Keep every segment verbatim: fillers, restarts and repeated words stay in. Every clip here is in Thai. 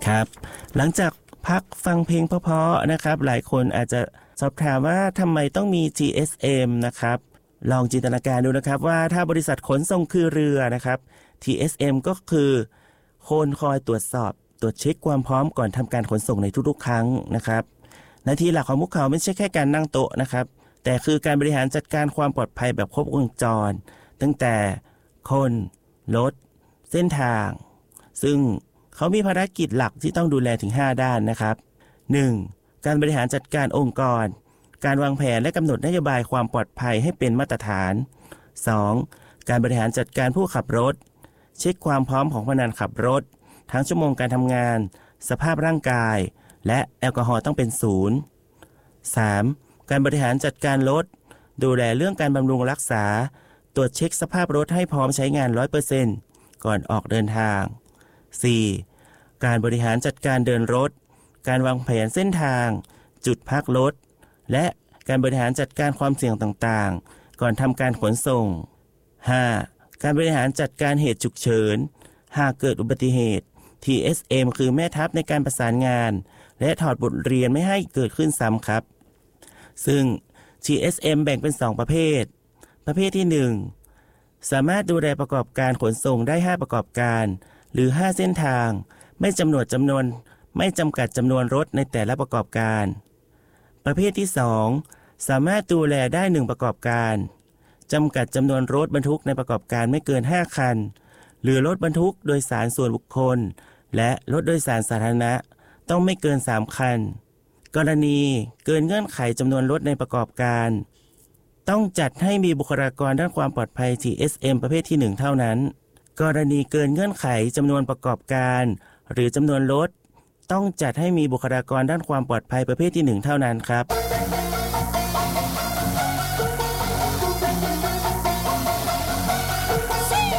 ครับหลังจากพักฟังเพลงเพราะๆนะครับหลายคนอาจจะสอบถามว่าทำไมต้องมี จี เอส เอ็ม นะครับลองจินตนาการดูนะครับว่าถ้าบริษัทขนส่งคือเรือนะครับ ที เอส เอ็ม ก็คือคนคอยตรวจสอบตรวจเช็คความพร้อมก่อนทำการขนส่งในทุกๆครั้งนะครับหน้าที่หลักของพวกเขาไม่ใช่แค่การนั่งโต๊ะนะครับแต่คือการบริหารจัดการความปลอดภัยแบบครบวงจรตั้งแต่คนรถเส้นทางซึ่งเขามีภารกิจหลักที่ต้องดูแลถึงห้าด้านนะครับ หนึ่ง. การบริหารจัดการองค์กรการวางแผนและกำหนดนโยบายความปลอดภัยให้เป็นมาตรฐาน สอง. การบริหารจัดการผู้ขับรถเช็คความพร้อมของพนักงานขับรถทั้งชั่วโมงการทำงานสภาพร่างกายและแอลกอฮอล์ต้องเป็นศูนย์ สาม. การบริหารจัดการรถดูแลเรื่องการบำรุงรักษาตรวจเช็คสภาพรถให้พร้อมใช้งาน ร้อยเปอร์เซ็นต์ ก่อนออกเดินทาง สี่. การบริหารจัดการเดินรถการวางแผนเส้นทางจุดพักรถและการบริหารจัดการความเสี่ยงต่างๆก่อนทำการขนส่ง ห้า. การบริหารจัดการเหตุฉุกเฉินหากเกิดอุบัติเหตุ ที เอส เอ็ม คือแม่ทัพในการประสานงานและถอดบทเรียนไม่ให้เกิดขึ้นซ้ำครับซึ่ง ที เอส เอ็ม แบ่งเป็นสองประเภทประเภทที่หนึ่งสามารถดูแลประกอบการขนส่งได้ห้าประกอบการหรือห้าเส้นทางไม่จำนวนจำนวนไม่จำกัดจำนวนรถในแต่ละประกอบการประเภทที่สองสามารถดูแลได้หนึ่งประกอบการจำกัดจำนวนรถบรรทุกในประกอบการไม่เกินห้าคันหรือรถบรรทุกโดยสารส่วนบุคคลและรถโดยสารสาธารณะต้องไม่เกินสามคันกรณีเกินเงื่อนไขจำนวนรถในประกอบการต้องจัดให้มีบุคลากรด้านความปลอดภัย ที เอส เอ็ม ประเภทที่หนึ่งเท่านั้นกรณีเกินเงื่อนไขจำนวนประกอบการหรือจำนวนรถต้องจัดให้มีบุคลากรด้านความปลอดภัยประเภทที่หนึ่งเท่านั้นครับ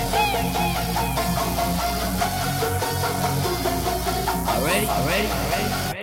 Already, already, already.